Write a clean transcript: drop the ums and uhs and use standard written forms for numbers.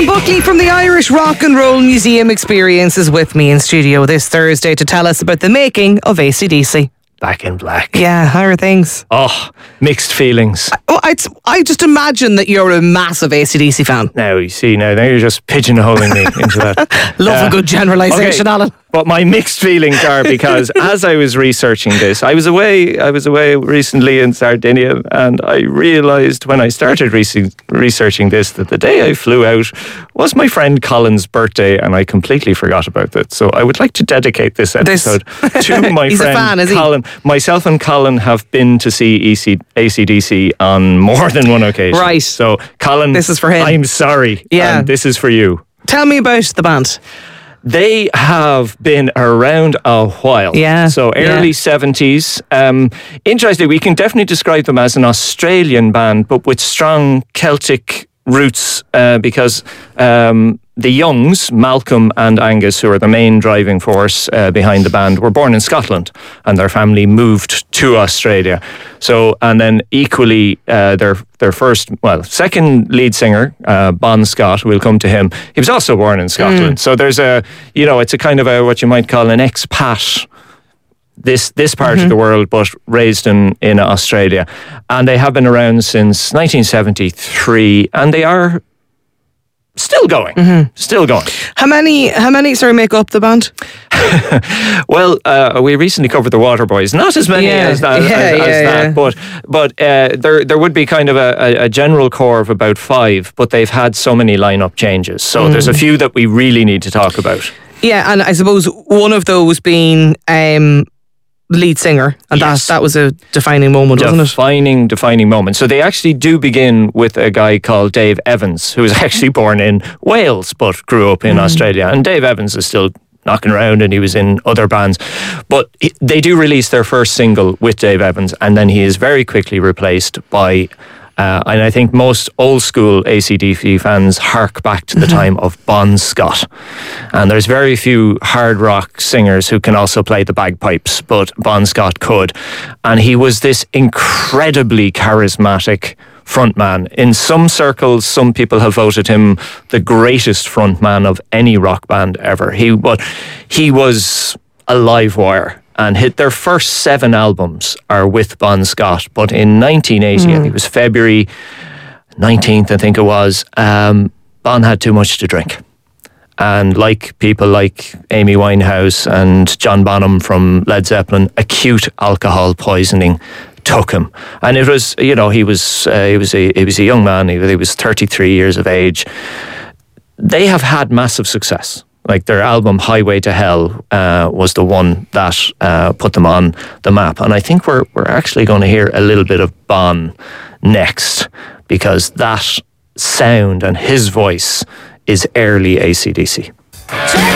Alan Buckley from the Irish Rock and Roll Museum Experience is with me in studio this Thursday to tell us about the making of AC/DC. Back in Black. Yeah, how are things? Oh, mixed feelings. I just imagine that you're a massive AC/DC fan. Now you see, now you're just pigeonholing me into that. Love a good generalisation, okay. Alan. But my mixed feelings are because as I was researching this, I was away recently in Sardinia, and I realised when I started researching this that the day I flew out was my friend Colin's birthday, and I completely forgot about that. So I would like to dedicate this episode to my He's friend a fan, is he? Colin. Myself and Colin have been to see AC/DC on more than one occasion. Right. So Colin, this is for him. I'm sorry. Yeah. And this is for you. Tell me about the band. They have been around a while. Yeah. So early 70s. Interestingly, we can definitely describe them as an Australian band, but with strong Celtic roots because the Youngs, Malcolm and Angus, who are the main driving force behind the band, were born in Scotland, and their family moved to Australia. So, and then equally, their second lead singer, Bon Scott, we'll come to him. He was also born in Scotland. So there's it's a kind of what you might call an expat. This part of the world, but raised in Australia, and they have been around since 1973, and they are still going. Still going. How many make up the band? Well, we recently covered the Waterboys. Not as many as that, but there would be kind of a general core of about 5, but they've had so many lineup changes. So there's a few that we really need to talk about. Yeah, and I suppose one of those being lead singer, and Yes. that was a defining moment, wasn't it? Defining moment. So they actually do begin with a guy called Dave Evans, who was actually born in Wales but grew up in Australia. And Dave Evans is still knocking around, and he was in other bands. But they do release their first single with Dave Evans, and then he is very quickly replaced by and I think most old school AC/DC fans hark back to the time of Bon Scott. And there's very few hard rock singers who can also play the bagpipes, but Bon Scott could. And he was this incredibly charismatic frontman. In some circles, some people have voted him the greatest frontman of any rock band ever. He was a live wire. And hit their first 7 albums are with Bon Scott. But in 1980, I think it was February 19th, I think it was, Bon had too much to drink. And like people like Amy Winehouse and John Bonham from Led Zeppelin, acute alcohol poisoning took him. And it was, he was a young man. He was 33 years of age. They have had massive success. Like their album Highway to Hell was the one that put them on the map. And I think we're actually going to hear a little bit of Bon next, because that sound and his voice is early AC/DC.